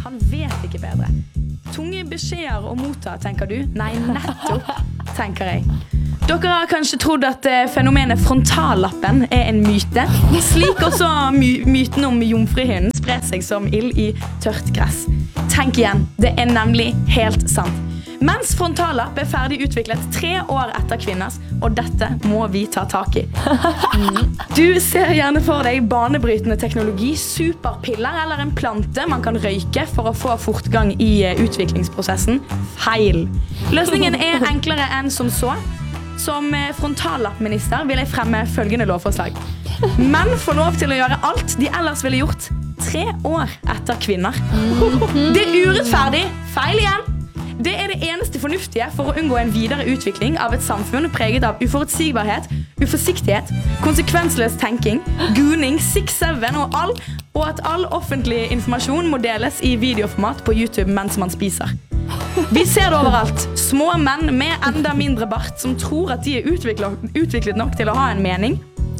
Han vet ikke bedre. Tunge beskjeder å motta, tenker du? Nei, nettopp, tenker jeg. Dere har kanskje trodd at fenomenet frontallappen en myte. Slik også myten om jomfruhinnen sprer seg som ild I tørt gress. Tenk igjen, det nemlig helt sant. Mens frontallapp ferdig utviklet 3 år etter kvinners, og dette må vi ta tak I. Du ser gjerne for deg banebrytende teknologi, superpiller eller en plante man kan røyke for å få fortgang I utviklingsprosessen. Feil. Løsningen enklere enn som så. Som frontallappminister vil jeg fremme følgende lovforslag. Menn får lov til å gjøre alt de ellers ville gjort 3 år etter kvinner. Det urettferdig. Feil igjen. Det det eneste fornuftige for å unngå en videre utvikling av et samfunn preget av uforutsigbarhet, uforsiktighet, konsekvensløs tenking, gooning, 6-7 og at all offentlig informasjon må deles I videoformat på YouTube mens man spiser. Vi ser det overalt. Små menn med enda mindre bart som tror at de utviklet nok til å ha en mening.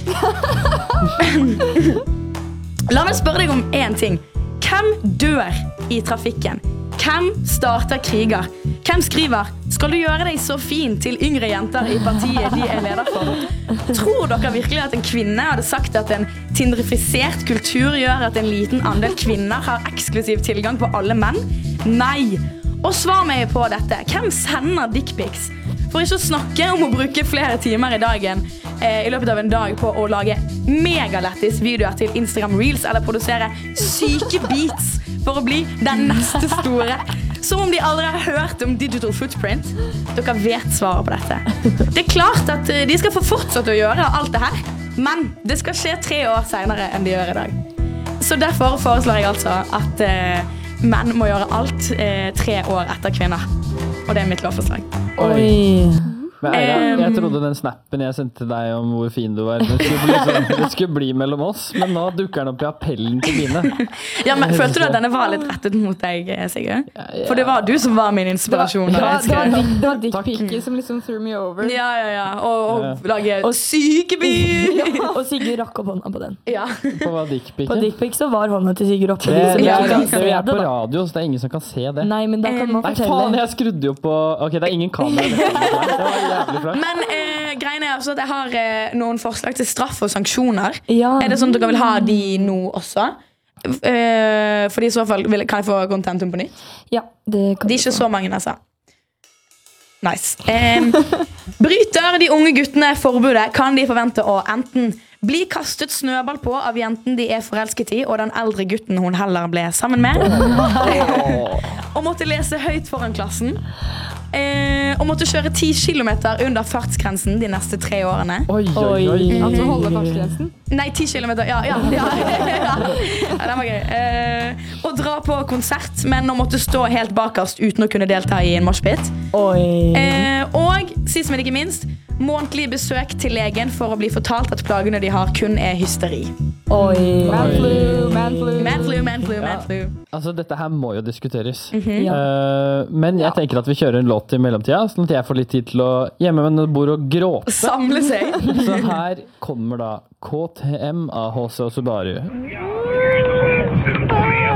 La meg spørre deg om en ting. Hvem dør I trafikken? Hvem starter kriger? Hvem skriver «Skal du gjøre deg så fin til yngre jenter I partiet de leder for?» Tror dere virkelig at en kvinne hadde sagt at en tindrifisert kultur gjør at en liten andel kvinner har eksklusiv tilgang på alle menn? Nei! Og svar meg på dette. Hvem sender dickpics? For ikke å snakke om å bruke flere timer I dagen I løpet av en dag på å lage megalettis videoer til Instagram Reels eller produsere syke beats for å bli den neste store. Som om de aldri har hørt om digital footprint. Dere vet svaret på dette. Det klart at de skal få fortsette å gjøre alt det her, men det skal skje 3 år senere enn de gjør I dag. Så derfor foreslår jeg altså at menn må gjøre alt 3 år etter kvinner. Og det mitt lovforslag. Oi. Men jeg trodde den snappen jeg sendte til deg om hvor fin du var, det skulle bli mellom oss, men nå dukker den opp I appellen til mine. Ja, men følte du at denne var litt rettet mot deg, Sigurd? For det var du som var min inspirasjon. Det var dickpicket som liksom threw me over. Ja. Og lage sykeby. Og Sigurd rakk opp hånda på den. Ja. På hva dickpicket? På dickpick så var hånda til Sigurd oppe. Vi er på radio, så det ingen som kan se det. Nei, men da kan man fortelle. Nei, faen, jeg skrudde jo på... Ok, det ingen kamera. Men greien altså at jeg har noen forslag til straff og sanksjoner. Ja. Det sånn at dere vil ha de nå også? Fordi I så fall kan jeg få contentum på nytt? Ja, det kan de ikke så mange, altså. Nice. Bryter de unge guttene forbudet, kan de forvente å enten bli kastet snøball på av jenten de forelsket I, og den eldre gutten hun heller ble sammen med. Og måtte lese høyt foran klassen. Og måtte kjøre 10 kilometer under fartsgrensen de neste 3 årene. Oi. Altså holde fartsgrensen? Nei, 10 kilometer, ja. Den var gøy. Og dra på konsert, men å måtte stå helt bakerst uten å kunne delta I en moshpit. Og, sist men ikke minst, månedlig besøk til legen for å bli fortalt at plagene de har kun hysteri. Man flu. Altså, dette her må jo diskuteres. Men jeg tenker at vi kjører en låt I mellomtida, sånn at jeg får litt tid til å hjemme ved bord og gråte. Samle seg. Så her kommer da KTM av HC og Subaru.